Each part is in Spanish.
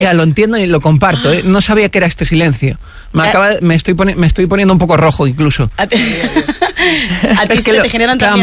Ya, lo entiendo y lo comparto, ¿eh? No sabía que era este silencio. Me estoy poniendo un poco rojo incluso. A ti es que te generan claro,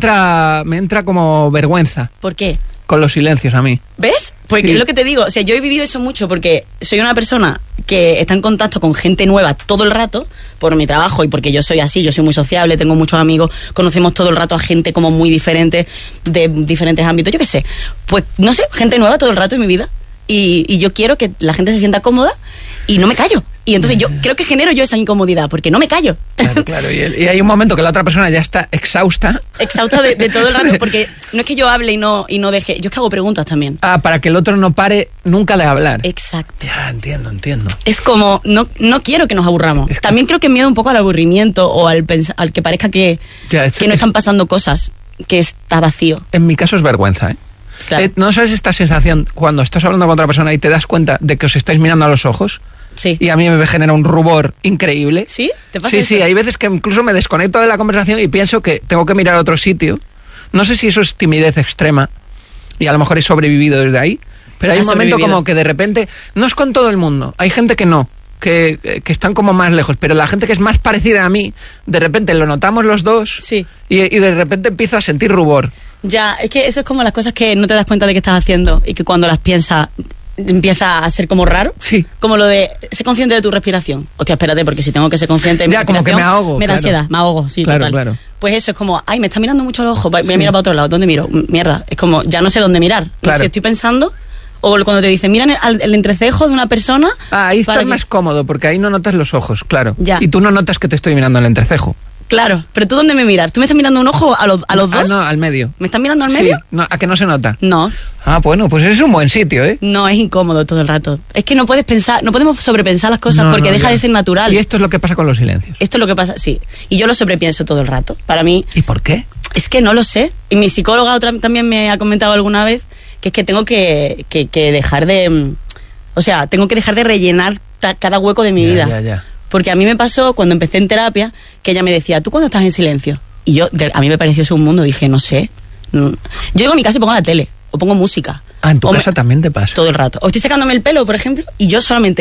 me entra como vergüenza. ¿Por qué? Con los silencios a mí. ¿Ves? Pues sí. Es lo que te digo, o sea, yo he vivido eso mucho porque soy una persona que está en contacto con gente nueva todo el rato por mi trabajo y porque yo soy así, yo soy muy sociable, tengo muchos amigos, conocemos todo el rato a gente como muy diferente, de diferentes ámbitos, yo qué sé. Pues, no sé, gente nueva todo el rato en mi vida y yo quiero que la gente se sienta cómoda y no me callo. Y entonces yo creo que genero yo esa incomodidad, porque no me callo. Claro. Y hay un momento que la otra persona ya está exhausta. Exhausta de todo el rato, porque no es que yo hable y no deje, yo es que hago preguntas también. Para que el otro no pare nunca de hablar. Exacto. Ya, entiendo. Es como, no quiero que nos aburramos. También creo que miedo un poco al aburrimiento o al que parezca que no están pasando cosas, que está vacío. En mi caso es vergüenza, ¿eh? Claro. ¿No sabes esta sensación cuando estás hablando con otra persona y te das cuenta de que os estáis mirando a los ojos? Sí. Y a mí me genera un rubor increíble. ¿Sí? ¿Te pasa eso? Sí, hay veces que incluso me desconecto de la conversación y pienso que tengo que mirar a otro sitio. No sé si eso es timidez extrema y a lo mejor he sobrevivido desde ahí, pero hay un momento como que de repente, no es con todo el mundo, hay gente que no, que están como más lejos, pero la gente que es más parecida a mí, de repente lo notamos los dos. Sí. Y de repente empiezo a sentir rubor. Ya, es que eso es como las cosas que no te das cuenta de que estás haciendo y que cuando las piensas empieza a ser como raro. Sí. Como lo de ser consciente de tu respiración. Hostia, espérate, porque si tengo que ser consciente de mi respiración, como que me ahogo. Me da ansiedad, me ahogo, sí, claro, total. Claro. Pues eso es como, ay, me está mirando mucho al ojo, voy a mirar para otro lado, ¿dónde miro? Mierda, es como, ya no sé dónde mirar. Claro. Si estoy pensando, o cuando te dicen, mira el entrecejo de una persona. Ahí estás más cómodo, porque ahí no notas los ojos, claro. Ya. Y tú no notas que te estoy mirando el entrecejo. Claro, pero ¿tú dónde me miras? ¿Tú me estás mirando un ojo a los dos? No, al medio. ¿Me estás mirando al medio? Sí, no, ¿a que no se nota? No. Bueno, pues es un buen sitio, ¿eh? No, es incómodo todo el rato. Es que no puedes pensar, no podemos sobrepensar las cosas porque deja de ser natural. Y esto es lo que pasa con los silencios. Esto es lo que pasa, sí. Y yo lo sobrepienso todo el rato. Para mí... ¿Y por qué? Es que no lo sé. Y mi psicóloga también me ha comentado alguna vez que es que tengo que dejar de... O sea, tengo que dejar de rellenar cada hueco de mi vida. Ya. Porque a mí me pasó cuando empecé en terapia que ella me decía, ¿tú cuándo estás en silencio? Y yo, a mí me pareció eso un mundo, dije, no sé. Yo llego a mi casa y pongo la tele, o pongo música. En tu casa también te pasa. Todo el rato. O estoy secándome el pelo, por ejemplo, y yo solamente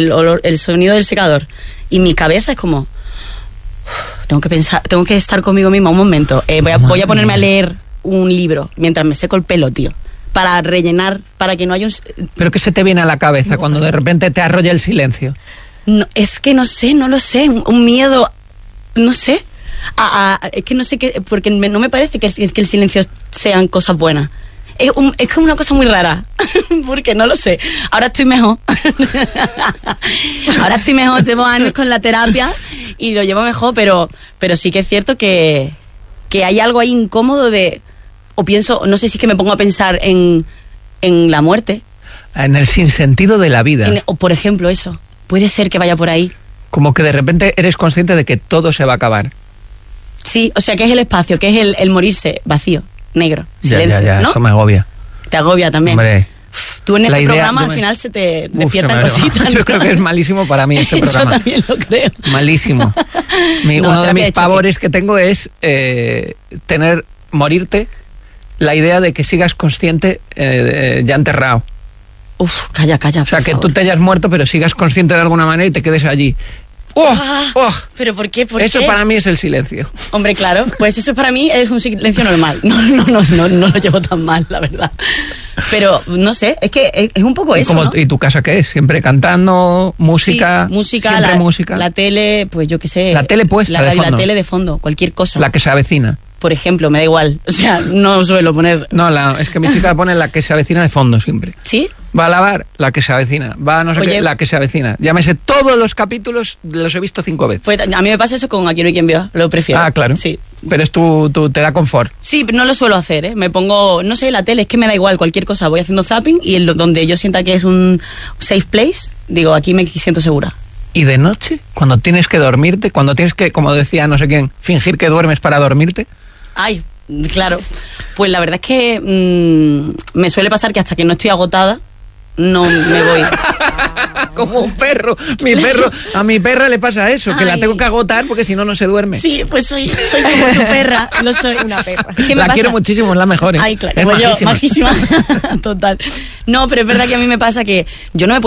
el sonido del secador y mi cabeza es como... tengo que pensar, tengo que estar conmigo misma un momento. Voy a ponerme a leer un libro mientras me seco el pelo, tío. Para rellenar, para que no haya un... ¿Pero qué se te viene a la cabeza cuando de repente te arrolla el silencio? No, es que no lo sé, un miedo, no sé, es que no sé qué, porque no me parece que el silencio sean cosas buenas. Es como una cosa muy rara, porque no lo sé. Ahora estoy mejor. Llevo años con la terapia y lo llevo mejor, pero sí que es cierto que hay algo ahí incómodo o pienso, no sé si es que me pongo a pensar en la muerte. En el sinsentido de la vida. O por ejemplo eso. Puede ser que vaya por ahí. Como que de repente eres consciente de que todo se va a acabar. Sí, o sea, que es el espacio, que es el morirse vacío, negro, silencio, ya, ¿no? Eso me agobia. Te agobia también. Hombre, tú en este programa al final se te despiertan cositas, ¿no? Yo creo que es malísimo para mí este programa. Yo también lo creo. Malísimo. Uno de mis pavores que tengo es morirte, la idea de que sigas consciente ya enterrado. Uf, calla. O sea, que tú te hayas muerto, pero sigas consciente de alguna manera y te quedes allí. ¿Pero por qué? Eso para mí es el silencio. Hombre, claro, pues eso para mí es un silencio normal. No lo llevo tan mal, la verdad. Pero, no sé, es que es un poco eso, ¿no? ¿Y tu casa qué es? ¿Siempre cantando? ¿Música? Sí, música, ¿Siempre música? La tele, pues yo qué sé. La tele puesta de fondo. La tele de fondo, cualquier cosa. La que se avecina. Por ejemplo, me da igual. O sea, no suelo poner... No, es que mi chica pone la que se avecina de fondo siempre. ¿Sí? Va a lavar, la que se avecina. Va a no sé qué, la que se avecina. Ya me sé todos los capítulos, los he visto 5 veces. Pues a mí me pasa eso con Aquí no hay quien viva, lo prefiero. Claro. Sí. Pero es te da confort. Sí, pero no lo suelo hacer, ¿eh? Me pongo, no sé, la tele, es que me da igual cualquier cosa. Voy haciendo zapping y donde yo sienta que es un safe place, digo, aquí me siento segura. ¿Y de noche? Cuando tienes que dormirte, cuando tienes que, como decía no sé quién, fingir que duermes para dormirte. Ay, claro. Pues la verdad es que me suele pasar que hasta que no estoy agotada, no me voy. como un perro. A mi perra le pasa eso, que la tengo que agotar porque si no, no se duerme. Sí, pues soy como tu perra, no soy una perra. ¿Qué me pasa? Quiero muchísimo, es la mejor. Ay, claro, es majísima. Total. No, pero es verdad que a mí me pasa que yo no me